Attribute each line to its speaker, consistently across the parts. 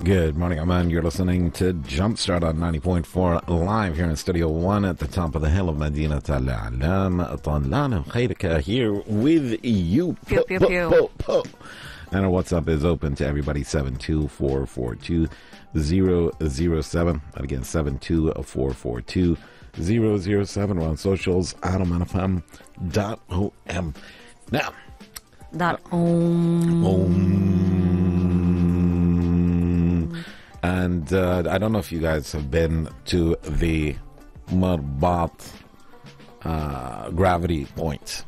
Speaker 1: Good morning, Aman. You're listening to Jumpstart on 90.4 live here in Studio 1 at the top of the hill of Medina Al-Alam. Talana Khairika here with you.
Speaker 2: Pew, pew, pew.
Speaker 1: And our WhatsApp is open to everybody, 72442-007. And again, 72442-007. We're on socials, AdamNFM.om. Now, And I don't know if you guys have been to the Marbat gravity point.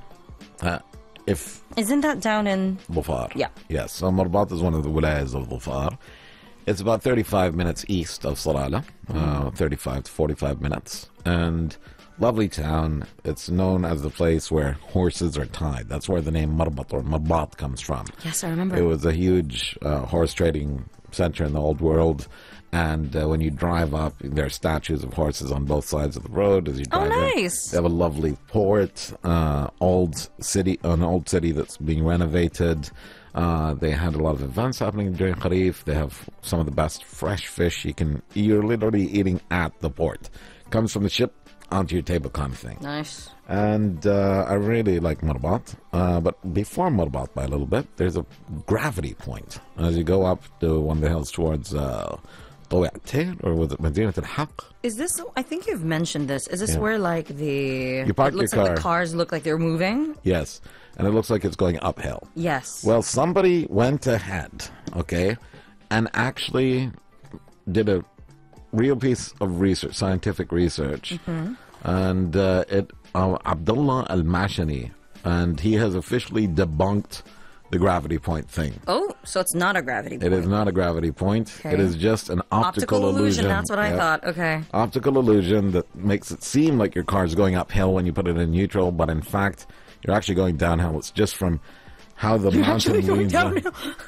Speaker 2: Isn't that down in
Speaker 1: Dhofar?
Speaker 2: Yeah.
Speaker 1: Yes. So Marbat is one of the wilayas of Dhofar. It's about 35 minutes east of Salalah, 35 to 45 minutes. And lovely town. It's known as the place where horses are tied. That's where the name Marbat or Marbat comes from.
Speaker 2: Yes, I remember.
Speaker 1: It was a huge horse trading center in the old world, and when you drive up, there are statues of horses on both sides of the road as you drive in.
Speaker 2: Nice.
Speaker 1: They have a lovely port, an old city that's being renovated. They had a lot of events happening during Kharif. They have some of the best fresh fish. You're literally eating at the port. Comes from the ship onto your table kind of thing.
Speaker 2: Nice.
Speaker 1: And I really like Marbat. But before Marbat by a little bit, there's a gravity point. As you go up to one of the hills towards Tawi'atain, or was it Madinat al-Haq?
Speaker 2: Is this, I think you've mentioned this, is this where like
Speaker 1: You park
Speaker 2: it looks
Speaker 1: your
Speaker 2: like
Speaker 1: car.
Speaker 2: the cars look like they're moving?
Speaker 1: Yes. And it looks like it's going uphill.
Speaker 2: Yes.
Speaker 1: Well, somebody went ahead, okay, and actually did a real piece of research, scientific research, and Abdullah Al-Mashani, and he has officially debunked the gravity point thing.
Speaker 2: Oh, so it's not a gravity point.
Speaker 1: It is not a gravity point.
Speaker 2: Okay.
Speaker 1: It is just an optical illusion.
Speaker 2: That's what I thought. Okay.
Speaker 1: Optical illusion that makes it seem like your car is going uphill when you put it in neutral, but in fact, you're actually going downhill. It's just from how the mountain leans down.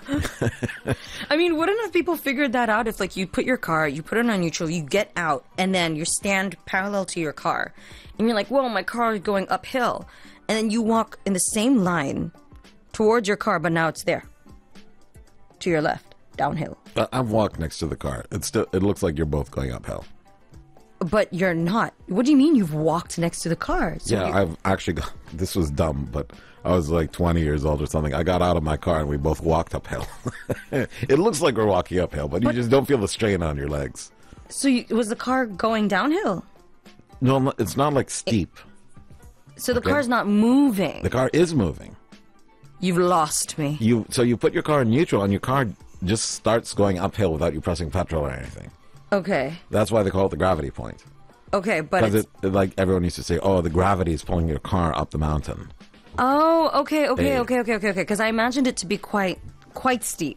Speaker 2: I mean, wouldn't have people figured that out if, like, you put your car, you put it on neutral, you get out, and then you stand parallel to your car, and you're like, whoa, my car is going uphill, and then you walk in the same line towards your car, but now it's there, to your left, downhill.
Speaker 1: I've walked next to the car. It looks like you're both going uphill.
Speaker 2: But you're not. What do you mean you've walked next to the car? So
Speaker 1: Yeah, I've actually this was dumb, but I was like 20 years old or something. I got out of my car and we both walked uphill. It looks like we're walking uphill, but you just don't feel the strain on your legs.
Speaker 2: So was the car going downhill?
Speaker 1: No, it's not like steep.
Speaker 2: So the car's not moving.
Speaker 1: The car is moving.
Speaker 2: You've lost me.
Speaker 1: So you put your car in neutral and your car just starts going uphill without you pressing petrol or anything.
Speaker 2: Okay.
Speaker 1: That's why they call it the gravity point.
Speaker 2: Okay, but
Speaker 1: Because like everyone used to say, oh, the gravity is pulling your car up the mountain.
Speaker 2: Oh, okay. Because I imagined it to be quite steep.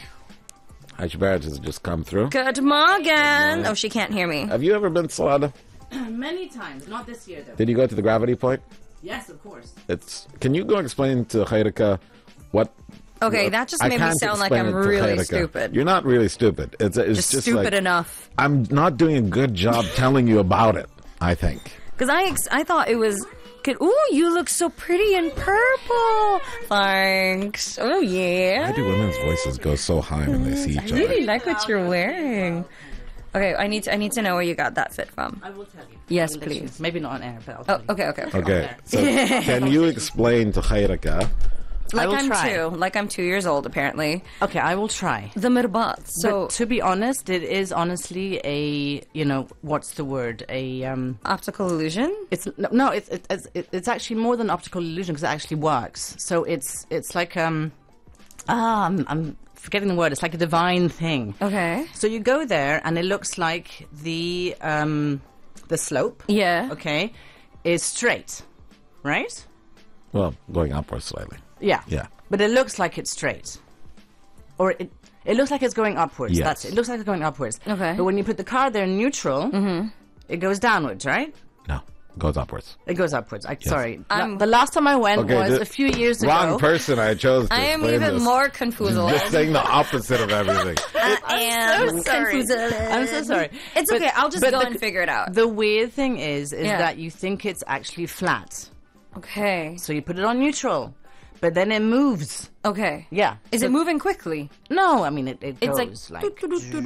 Speaker 1: Ashbert has just come through.
Speaker 2: Good morning. Oh, she can't hear me.
Speaker 1: Have you ever been to Salada?
Speaker 3: Many times, not this year though.
Speaker 1: Did you go to the gravity point?
Speaker 3: Yes, of course.
Speaker 1: Can you go explain to Khairika what...
Speaker 2: Okay, that just made me sound like I'm really stupid.
Speaker 1: You're not really stupid. It's just
Speaker 2: stupid
Speaker 1: like,
Speaker 2: enough.
Speaker 1: I'm not doing a good job telling you about it, I think.
Speaker 2: Because I thought it was... Ooh, you look so pretty in purple. Thanks. Oh, yeah.
Speaker 1: Why do women's voices go so high when they see each other?
Speaker 2: I really like what you're wearing. Okay, I need to know where you got that fit from.
Speaker 3: I will tell you.
Speaker 2: Yes,
Speaker 3: I'll let you-
Speaker 2: please.
Speaker 3: Maybe not on air, but I'll tell you.
Speaker 2: Okay.
Speaker 1: Okay, so can you explain to Khairika...
Speaker 2: Like
Speaker 3: I will
Speaker 2: I'm
Speaker 3: try.
Speaker 2: 2. Like I'm 2 years old, apparently.
Speaker 3: Okay, I will try.
Speaker 2: The mirbat. So
Speaker 3: But to be honest, it is honestly a, what's the word?
Speaker 2: optical illusion.
Speaker 3: It's it's actually more than optical illusion because it actually works. So it's like I'm forgetting the word. It's like a divine thing.
Speaker 2: Okay.
Speaker 3: So you go there and it looks like the slope.
Speaker 2: Yeah.
Speaker 3: Okay, is straight, right?
Speaker 1: Well, going upwards slightly.
Speaker 3: Yeah.
Speaker 1: Yeah.
Speaker 3: But it looks like it's straight. Or it looks like it's going upwards.
Speaker 1: Yes.
Speaker 3: That's it. It looks like it's going upwards.
Speaker 2: Okay.
Speaker 3: But when you put the car there in neutral, it goes downwards, right?
Speaker 1: No, goes upwards.
Speaker 3: It goes upwards. Sorry.
Speaker 2: I'm-
Speaker 3: The last time I went
Speaker 1: Okay,
Speaker 3: was a few years ago.
Speaker 1: Wrong person I chose to
Speaker 2: I am
Speaker 1: explain
Speaker 2: even
Speaker 1: this.
Speaker 2: more confused.
Speaker 1: Just saying the opposite of everything.
Speaker 2: I am
Speaker 3: so sorry.
Speaker 2: confused.
Speaker 3: I'm so sorry.
Speaker 2: It's
Speaker 3: But-
Speaker 2: okay. I'll just
Speaker 3: but
Speaker 2: go
Speaker 3: the-
Speaker 2: and figure it out.
Speaker 3: The weird thing is
Speaker 2: Yeah.
Speaker 3: that you think it's actually flat.
Speaker 2: Okay.
Speaker 3: So you put it on neutral. But then it moves.
Speaker 2: Okay.
Speaker 3: Yeah.
Speaker 2: Is
Speaker 3: So-
Speaker 2: it moving quickly?
Speaker 3: No, I mean, it
Speaker 2: It's
Speaker 3: goes
Speaker 2: like...